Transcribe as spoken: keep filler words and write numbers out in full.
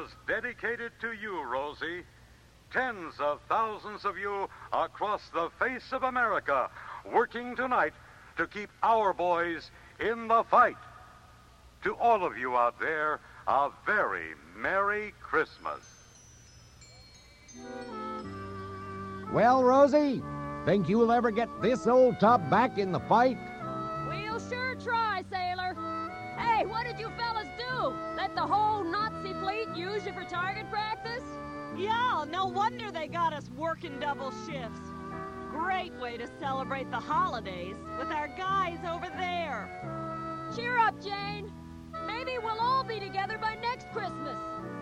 is dedicated to you, Rosie. Tens of thousands of you across the face of America working tonight to keep our boys in the fight. To all of you out there, a very Merry Christmas. Well, Rosie, think you'll ever get this old tub back in the fight? We'll sure try, sailor. Hey, what did you fellas do? Let the whole Nazi fleet use you for target practice? Yeah, no wonder they got us working double shifts. Great way to celebrate the holidays with our guys over there. Cheer up, Jane. Maybe we'll all be together by next Christmas.